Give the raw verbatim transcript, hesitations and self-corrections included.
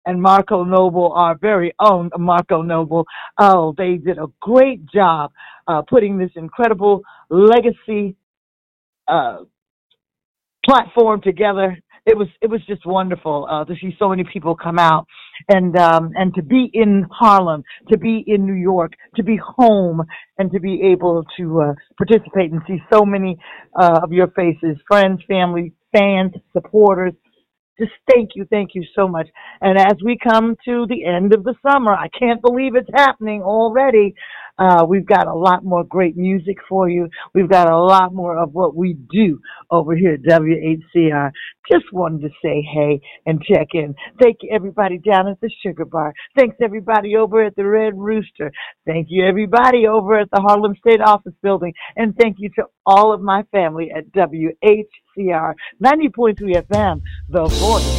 and Marco Noble, our very own Marco Noble. Oh, they did a great job uh, putting this incredible legacy uh, platform together. It was it was just wonderful uh, to see so many people come out and um, and to be in Harlem, to be in New York, to be home, and to be able to uh, participate and see so many uh, of your faces, friends, family, fans, supporters. Just thank you, thank you so much. And as we come to the end of the summer, I can't believe it's happening already. Uh, we've got a lot more great music for you. We've got a lot more of what we do over here at W H C R. Just wanted to say hey and check in. Thank you, everybody down at the Sugar Bar. Thanks, everybody over at the Red Rooster. Thank you, everybody over at the Harlem State Office Building. And thank you to all of my family at W H C R ninety point three F M, The Voice